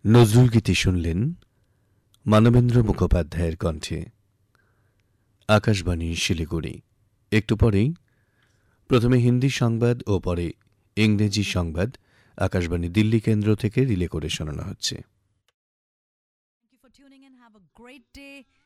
নজরুলগীতি শুনলেন মানবেন্দ্র মুখোপাধ্যায়ের কণ্ঠে। আকাশবাণী শিলিগুড়ি। একটু পরেই প্রথমে হিন্দি সংবাদ ও পরে ইংরেজি সংবাদ আকাশবাণী দিল্লি কেন্দ্র থেকে রিলে করে শোনানো হচ্ছে। Thank you for tuning in. Have a great day.